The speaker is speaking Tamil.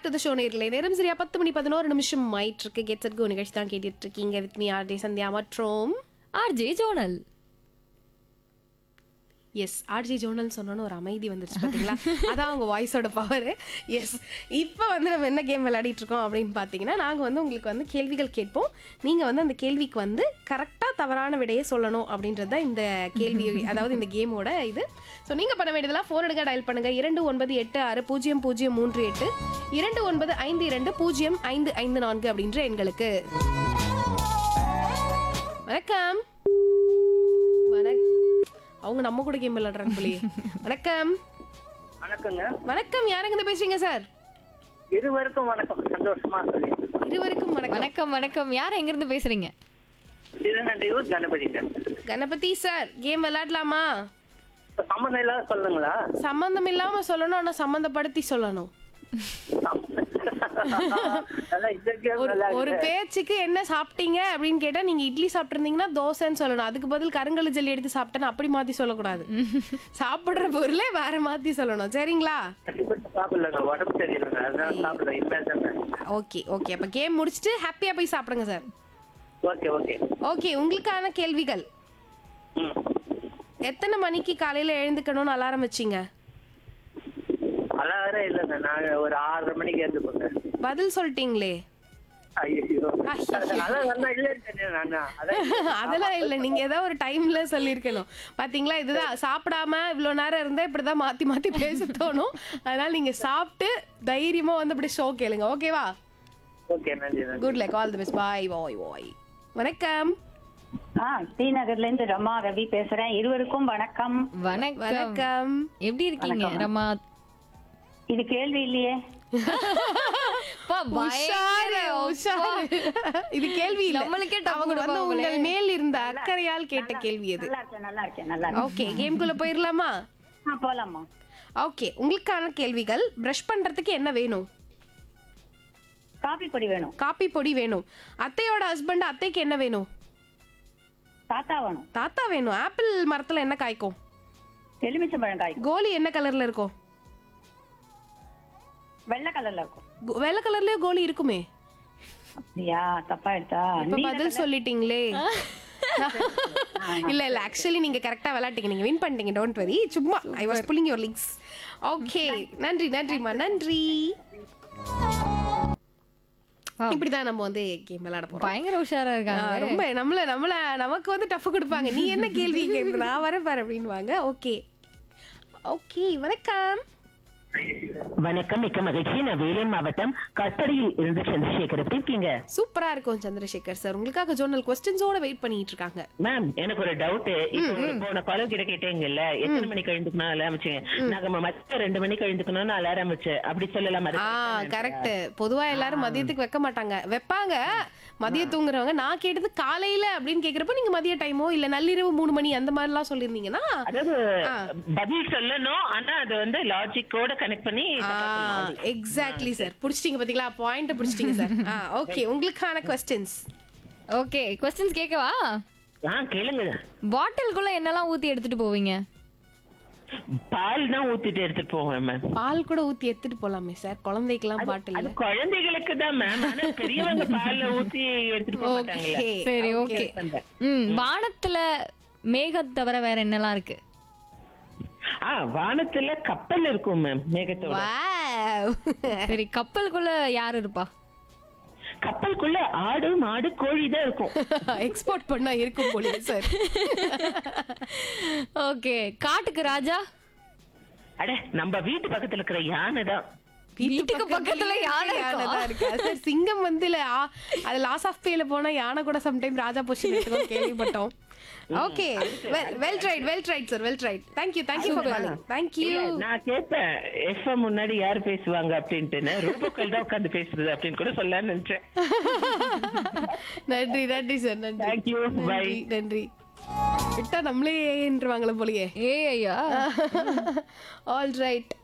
பேக் டு தி ஷோ நேயர்களே. நேரம் சரியா 10:11 ஆயிட்டு இருக்கு. கெட் செட் கோ நிகழ்ச்சி தான் கேட்டுட்டு இருக்கீங்க. வித் மீ ஆர்ஜே சந்தியா மற்றும் RJ zonal. S RJ zonal சொன்னோன்னு ஒரு அமைதி வந்துருச்சு பார்த்தீங்களா? அதான் அவங்க வாய்ஸோட பவர். எஸ் இப்போ வந்து நம்ம என்ன கேம் விளையாடிட்டு இருக்கோம் அப்படின்னு பார்த்தீங்கன்னா, நாங்கள் வந்து உங்களுக்கு வந்து கேள்விகள் கேட்போம். நீங்கள் வந்து அந்த கேள்விக்கு வந்து கரெக்டாக தவறான விடையை சொல்லணும் அப்படின்றது தான் இந்த கேள்வி, அதாவது இந்த கேமோட இது. ஸோ நீங்கள் பண்ண வேண்டியதெல்லாம் ஃபோன் எடுக்க டயல் பண்ணுங்கள் 29860038 2952020554 அப்படின்ற எண்களுக்கு. வணக்கம். அவங்க நம்ம கூட கேம் விளையாடுறாங்க போலயே. வணக்கம். வணக்கங்க. வணக்கம், யாருங்க இருந்து பேசுறீங்க சார்? இருவருக்கும் வணக்கம். சந்தோஷமா சொல்லி. இருவருக்கும் வணக்கம். வணக்கம் வணக்கம். யார் எங்க இருந்து பேசுறீங்க? Thirunandaiyur Ganapathi sir. Ganapathi sir, game விளையாடலாமா? சம்மந்தம் இல்லாத சொல்லுங்களா? சம்பந்தம் இல்லாம சொல்லணும், ஆனா சம்பந்தப்படுத்தி சொல்லணும். ஒரு பேச்சுக்கு என்ன சாப்பிட்டீங்க அப்படின்னு கேட்டா, நீங்க இட்லி சாப்பிட்டிருந்தீங்கன்னா தோசைன்னு சொல்லணும். அதுக்கு பதில் கருங்கல் ஜல்லி எடுத்து சாப்பிட்டேன்னு அப்படி மாத்தி சொல்லக்கூடாது. சாப்பிடுற பொருளே வேற மாத்தி சொல்லணும். சரிங்களா? உடம்பு சரியில்லை. Okay okay. அப்ப கேம் முடிச்சிட்டு ஹாப்பியா போய் சாப்பிடுங்க சார். Okay okay okay. உங்களுக்கான கேள்விகள். எத்தனை மணிக்கு காலையில எழுந்துக்கணும்னு அலாரம் வச்சீங்க? அலாரம் இல்லைங்க, நான் ஒரு 6:30 மணிக்கு எழுந்துப்பேங்க. பதில் சொல்லிட்டீங்களே. அதெல்லாம் இல்ல, நீங்க ஏதாவது ஒரு டைம்ல சொல்லிருக்கணும். பாத்தீங்களா, இதுதான் சாப்பிடாம இவ்வளவு நேரம் இருந்தா இப்படிதான் மாத்தி மாத்தி பேச தோணும். அதனால நீங்க சாப்பிட்டு தைரியமா வந்து அப்படி ஷோ கேளுங்க. ஓகேவா? ஓகே, நன்றி. Good luck, all the best. பாய் பாய் பாய். வணக்கம். டி நகர்ல இருந்து ரமா ரவி பேசுறேன். இருவருக்கும் வணக்கம். வணக்கம். வணக்கம். எப்படி இருக்கீங்க ரமா? இது கேள்வி இல்லையே. இது கேள்வி இல்ல, நம்மளுக்கே அவங்க வந்து உங்கள் மேல் இருந்த அக்கறையால் கேட்ட கேள்வி அது. நல்லா இருக்கேன். ஓகே, கேம்குள்ள போயிடலாமா? போலாமா? ஓகே, உங்களுக்கான கேள்விகள். பிரஷ் பண்றதுக்கு என்ன வேணும்? காபி பொடி வேணும். காபி பொடி வேணும். அத்தையோட ஹஸ்பண்ட், அத்தைக்கு என்ன வேணும்? தாத்தா வேணும். தாத்தா வேணும். ஆப்பிள் மரத்துல என்ன காய்க்கும்? எலுமிச்சம்பழம் காய்க்கும். கோலி என்ன கலர்ல இருக்கும்? வெள்ளை கலர்ல இருக்கும். வெள்ளை கலர்லயே கோலி இருக்குமே. அப்படியா? தப்பா எடுத்தா? இப்ப பதில் சொல்லிட்டீங்களே. இல்ல இல்ல, ஆக்சுவலி நீங்க கரெக்டா விளையாட்டீங்க, நீங்க வின் பண்ணிட்டீங்க. டோன்ட் வரி, சும்மா I was pulling your links. Okay, நன்றி நன்றிமா, நன்றி. இப்படிதான் நம்ம வந்து கேம் விளையாட போறோம். பயங்கர உஷாரா இருக்காங்க. ரொம்ப நமக்கு வந்து டஃப் கொடுப்பாங்க. நீ என்ன கேள்வி கேட்க, நான் வரேன் பாரு அப்படின்வாங்க. Okay okay. வணக்கம். வணக்கம், மிக்க மகிழ்ச்சி. நான் வேலூர் மாவட்டம் கட்டடியில் இருந்து சந்திரசேகர். எப்படி இருக்கீங்க? சூப்பரா இருக்கும் சந்திரசேகர் சார். உங்களுக்காக ஜோனல் கொஸ்டின்ஸோட வெயிட் பண்ணிட்டு இருக்காங்க. மேம், எனக்கு ஒரு டவுட். போன காலம் கிட்ட கேட்டீங்கல்ல, எத்தனை மணிக்கு எழுந்துக்கணும் அலாரம் வச்சீங்க. நாங்க மதியம் 2 மணிக்கு எழுந்துக்கணும்னு அலாரம் வச்சு அப்படி சொல்லலாம். கரெக்ட். பொதுவா எல்லாரும் மதியத்துக்கு வைக்க மாட்டாங்க, வைப்பாங்க மதியம் தூங்குறவங்க. நான் கேட்டது காலையில அப்படின்னு கேக்குறப்ப நீங்க மதிய டைமோ இல்ல நள்ளிரவு 3 மணி அந்த மாதிரி எல்லாம் சொல்லிருந்தீங்கன்னா அதாவது பதில் சொல்லணும், ஆனா அது வந்து லாஜிக்கோட கனெக்ட் பண்ணி. எக்ஸாக்ட்லி சார், புடிச்சிட்டீங்க பாத்தீங்களா, பாயிண்ட் புடிச்சிட்டீங்க சார். ஓகே, உங்களுக்கான क्वेश्चंस. Okay, questions கேக்கவா? கேளுங்க. பாட்டிலுக்குள்ள என்னலாம் ஊத்தி எடுத்துட்டு போவீங்க? பால் தான் ஊத்திட்டு எடுத்துட்டு போவேன் மேம். பால் கூட ஊத்தி எடுத்துட்டு போலாமே சார், குழந்தைக்கெல்லாம் பாட்டில். அது குழந்தைகளுக்கு தான் மேம், ஆனா பெரியவங்க பால்ல ஊத்தி எடுத்துட்டு போக மாட்டாங்களே. சரி, ஓகே. வானத்துல மேகம் தவிர வேற என்னலாம் இருக்கு? வானத்துல கப்பல் இருக்கும் மேம், மேகத்தோட. சரி, கப்பலுக்குள்ள யார் இருப்பா? கப்பலுக்குள்ள ஆடு மாடு கோழி தான் இருக்கும். எக்ஸ்போர்ட் பண்ணா இருக்கும் போல சார். ஓகே, காட்டுக்கு ராஜா? அட, நம்ம வீட்டு பக்கத்துல இருக்கிற யானை தான். வீட்டுக்கு பக்கத்துல யானை தான் இருக்கு சார். சிங்கம் வந்து அது லாஸ் ஆஃப் பேல போனா யானை கூட சம்டைம் ராஜா பொசிஷன் எடுத்துக்கோ கேள்விப்பட்டோம். Okay, well tried sir, well tried. Thank you for calling. Thank you. நான் கேட்பேன் எஃப்எம் முன்னாடி யார் பேசுவாங்க அப்படின்ட்டு, ரோபோக்கள் தான் உட்கார்ந்து பேசுறது அப்படின்னு கூட சொல்லலாம்னு நினைச்சேன். நன்றி சார், நன்றி. Thank you, by. நன்றி. விட்டா நம்மளே ஏன்றுவாங்களே போலயே. ஐயா. All right.